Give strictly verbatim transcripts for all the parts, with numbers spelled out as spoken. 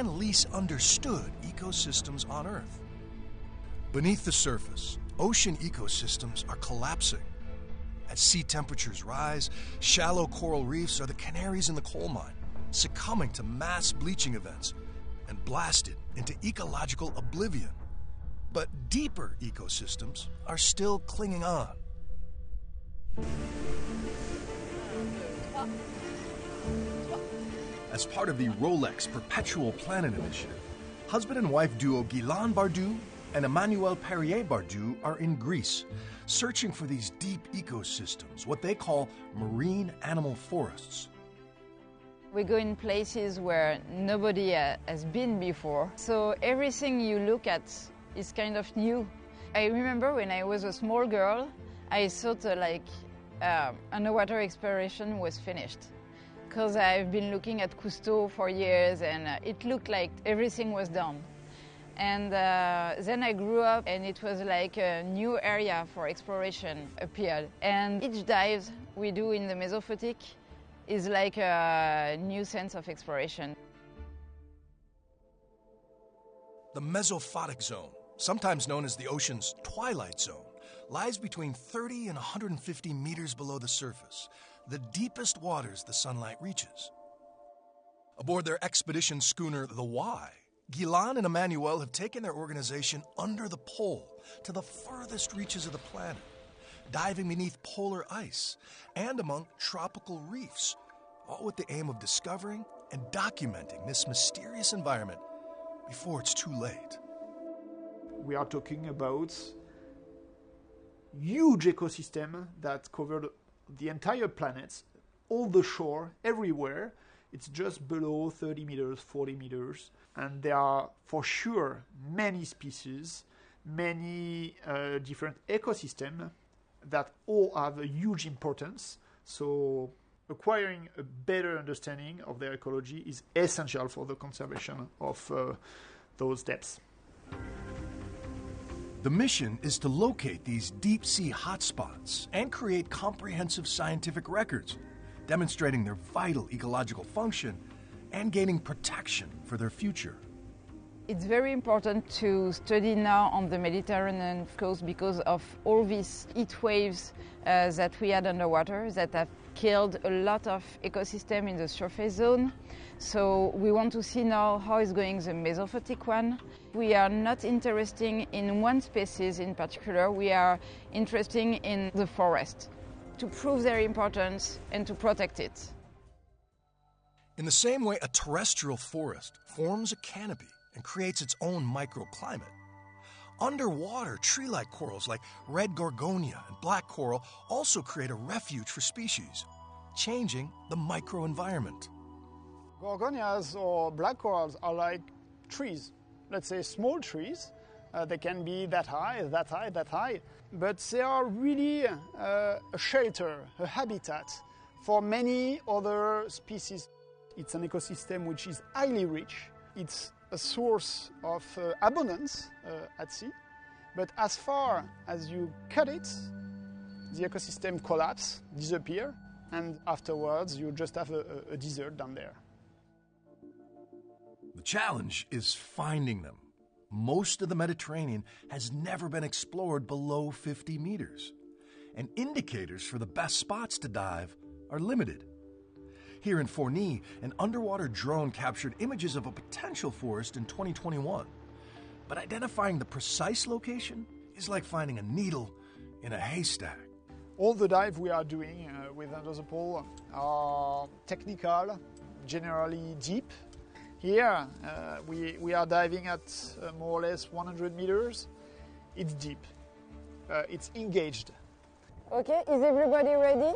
and least understood ecosystems on Earth. Beneath the surface, ocean ecosystems are collapsing. As sea temperatures rise, shallow coral reefs are the canaries in the coal mine, succumbing to mass bleaching events and blasted into ecological oblivion. But deeper ecosystems are still clinging on. As part of the Rolex Perpetual Planet Initiative, husband and wife duo Guylain Bardou and Emmanuel Perrier Bardou are in Greece, searching for these deep ecosystems, what they call marine animal forests. We go in places where nobody uh, has been before, so everything you look at is kind of new. I remember when I was a small girl, I thought uh, like uh, underwater exploration was finished, because I've been looking at Cousteau for years and uh, it looked like everything was done. And uh, then I grew up and it was like a new area for exploration appeared. And each dive we do in the Mesophotic is like a new sense of exploration. The Mesophotic zone, sometimes known as the ocean's twilight zone, lies between thirty and one hundred fifty meters below the surface, the deepest waters the sunlight reaches. Aboard their expedition schooner, the Y, Guylain and Emmanuel have taken their organization under the pole to the furthest reaches of the planet, diving beneath polar ice and among tropical reefs, all with the aim of discovering and documenting this mysterious environment before it's too late. We are talking about huge ecosystem that covered the entire planet, all the shore, everywhere. It's just below thirty meters, forty meters, and there are for sure many species, many uh, different ecosystems that all have a huge importance. So acquiring a better understanding of their ecology is essential for the conservation of uh, those depths. The mission is to locate these deep-sea hotspots and create comprehensive scientific records, demonstrating their vital ecological function and gaining protection for their future. It's very important to study now on the Mediterranean coast because of all these heat waves uh, that we had underwater that have killed a lot of ecosystem in the surface zone. So we want to see now how is going the Mesophotic one. We are not interested in one species in particular, we are interested in the forest, to prove their importance and to protect it. In the same way a terrestrial forest forms a canopy and creates its own microclimate, underwater tree-like corals like red gorgonia and black coral also create a refuge for species, changing the microenvironment. Gorgonias or black corals are like trees, let's say small trees. Uh, they can be that high, that high, that high, but they are really uh, a shelter, a habitat for many other species. It's an ecosystem which is highly rich. It's a source of uh, abundance uh, at sea, but as far as you cut it, the ecosystem collapses, disappears, and afterwards you just have a, a desert down there. The challenge is finding them. Most of the Mediterranean has never been explored below fifty meters, and indicators for the best spots to dive are limited. Here in Forni, an underwater drone captured images of a potential forest in twenty twenty-one. But identifying the precise location is like finding a needle in a haystack. All the dives we are doing uh, with Under the Pole are technical, generally deep. Here uh, we, we are diving at uh, more or less one hundred meters. It's deep, uh, it's engaged. Okay, is everybody ready?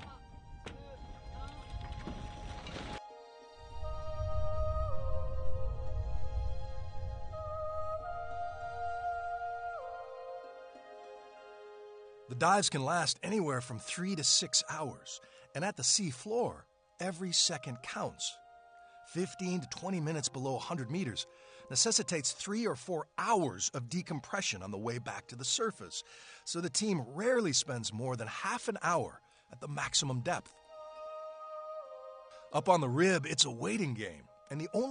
The dives can last anywhere from three to six hours, and at the sea floor, every second counts. fifteen to twenty minutes below one hundred meters necessitates three or four hours of decompression on the way back to the surface, so the team rarely spends more than half an hour at the maximum depth. Up on the rib, it's a waiting game, and the only